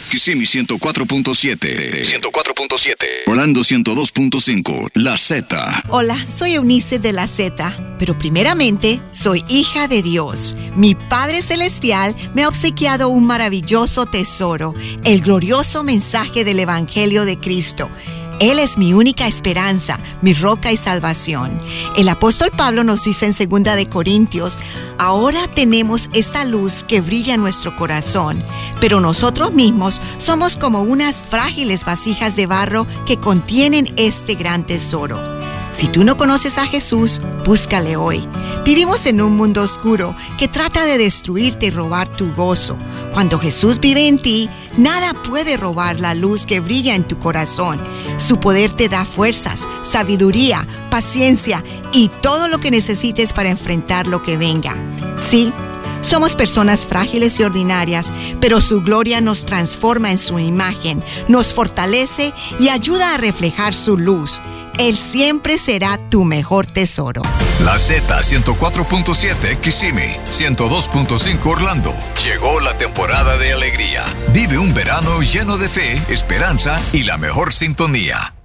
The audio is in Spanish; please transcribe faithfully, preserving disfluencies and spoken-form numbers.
Kissimmee ciento cuatro punto siete. ciento cuatro punto siete. Orlando ciento dos punto cinco. La Z. Hola, soy Eunice de La Z, pero primeramente soy hija de Dios. Mi Padre Celestial me ha obsequiado un maravilloso tesoro, el glorioso mensaje del Evangelio de Cristo. Él es mi única esperanza, mi roca y salvación. El apóstol Pablo nos dice en segunda de Corintios, ahora tenemos esa luz que brilla en nuestro corazón, pero nosotros mismos somos como unas frágiles vasijas de barro que contienen este gran tesoro. Si tú no conoces a Jesús, búscale hoy. Vivimos en un mundo oscuro que trata de destruirte y robar tu gozo. Cuando Jesús vive en ti, nada puede robar la luz que brilla en tu corazón. Su poder te da fuerzas, sabiduría, paciencia y todo lo que necesites para enfrentar lo que venga. Sí, somos personas frágiles y ordinarias, pero su gloria nos transforma en su imagen, nos fortalece y ayuda a reflejar su luz. Él siempre será tu mejor tesoro. La Z ciento cuatro punto siete Kissimmee, ciento dos punto cinco Orlando. Llegó la temporada de alegría. Vive un verano lleno de fe, esperanza y la mejor sintonía.